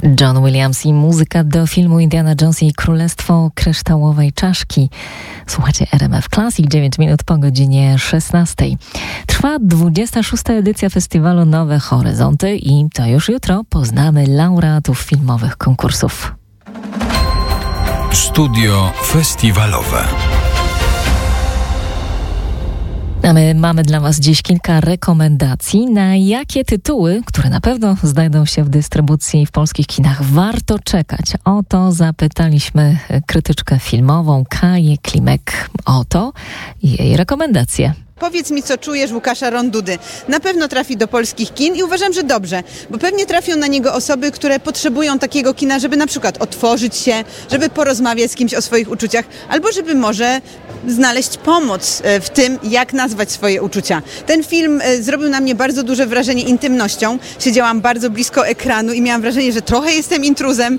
John Williams i muzyka do filmu Indiana Jones i Królestwo Kryształowej Czaszki. Słuchajcie RMF Classic, 9 minut po godzinie 16. Trwa 26. edycja festiwalu Nowe Horyzonty i to już jutro poznamy laureatów filmowych konkursów. Studio festiwalowe. A my mamy dla Was dziś kilka rekomendacji, na jakie tytuły, które na pewno znajdą się w dystrybucji w polskich kinach, warto czekać. O to zapytaliśmy krytyczkę filmową Kaję Klimek. Oto jej rekomendacje. Powiedz mi, co czujesz, Łukasza Rondudy. Na pewno trafi do polskich kin i uważam, że dobrze, bo pewnie trafią na niego osoby, które potrzebują takiego kina, żeby na przykład otworzyć się, żeby porozmawiać z kimś o swoich uczuciach, albo żeby może znaleźć pomoc w tym, jak nazwać swoje uczucia. Ten film zrobił na mnie bardzo duże wrażenie intymnością. Siedziałam bardzo blisko ekranu i miałam wrażenie, że trochę jestem intruzem.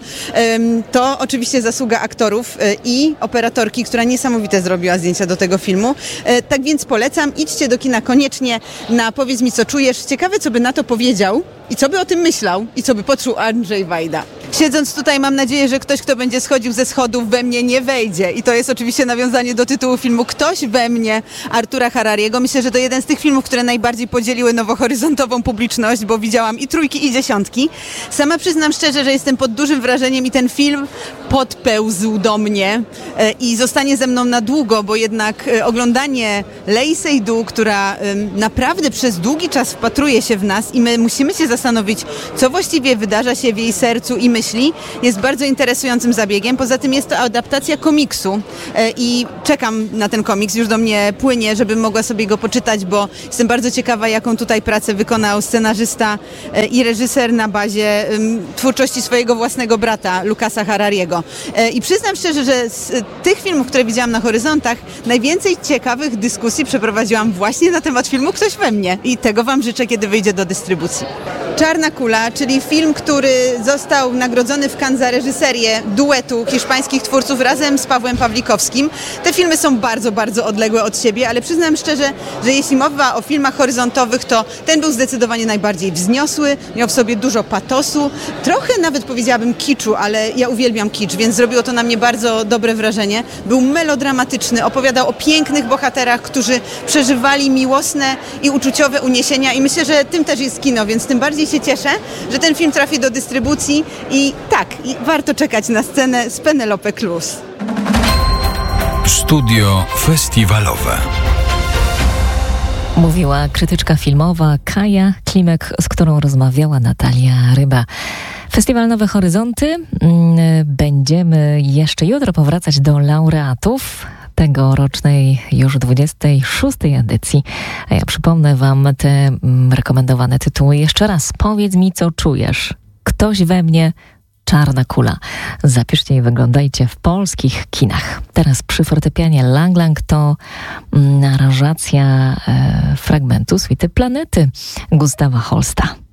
To oczywiście zasługa aktorów i operatorki, która niesamowite zrobiła zdjęcia do tego filmu. Tak więc polecam. Idźcie do kina koniecznie na Powiedz mi, co czujesz. Ciekawe, co by na to powiedział i co by o tym myślał i co by poczuł Andrzej Wajda. Siedząc tutaj, mam nadzieję, że ktoś, kto będzie schodził ze schodów, we mnie nie wejdzie. I to jest oczywiście nawiązanie do tytułu filmu Ktoś we mnie Artura Harariego. Myślę, że to jeden z tych filmów, które najbardziej podzieliły nowohoryzontową publiczność, bo widziałam i trójki, i dziesiątki. Sama przyznam szczerze, że jestem pod dużym wrażeniem i ten film podpełzł do mnie i zostanie ze mną na długo, bo jednak oglądanie Lee Seydoux, która naprawdę przez długi czas wpatruje się w nas i my musimy się zastanowić, co właściwie wydarza się w jej sercu i myśli, jest bardzo interesującym zabiegiem. Poza tym jest to adaptacja komiksu i czekam na ten komiks, już do mnie płynie, żebym mogła sobie go poczytać, bo jestem bardzo ciekawa, jaką tutaj pracę wykonał scenarzysta i reżyser na bazie twórczości swojego własnego brata, Lucasa Harariego. I przyznam szczerze, że z tych filmów, które widziałam na Horyzontach, najwięcej ciekawych dyskusji przeprowadziłam właśnie na temat filmu Ktoś we mnie i tego Wam życzę, kiedy wyjdzie do dystrybucji. Czarna kula, czyli film, który został nagrodzony w Cannes za reżyserię duetu hiszpańskich twórców razem z Pawłem Pawlikowskim. Te filmy są bardzo, bardzo odległe od siebie, ale przyznam szczerze, że jeśli mowa o filmach horyzontowych, to ten był zdecydowanie najbardziej wzniosły, miał w sobie dużo patosu, trochę nawet powiedziałabym kiczu, ale ja uwielbiam kicz, więc zrobiło to na mnie bardzo dobre wrażenie. Był melodramatyczny, opowiadał o pięknych bohaterach, którzy przeżywali miłosne i uczuciowe uniesienia i myślę, że tym też jest kino, więc tym bardziej się cieszę, że ten film trafi do dystrybucji i warto czekać na scenę z Penelope Cruz. Studio festiwalowe. Mówiła krytyczka filmowa Kaja Klimek, z którą rozmawiała Natalia Ryba. Festiwal Nowe Horyzonty. Będziemy jeszcze jutro powracać do laureatów tegorocznej już 26. edycji. A ja przypomnę Wam te rekomendowane tytuły jeszcze raz. Powiedz mi, co czujesz. Ktoś we mnie. Czarna kula. Zapiszcie i wyglądajcie w polskich kinach. Teraz przy fortepianie Lang Lang to aranżacja fragmentu Suity Planety Gustawa Holsta.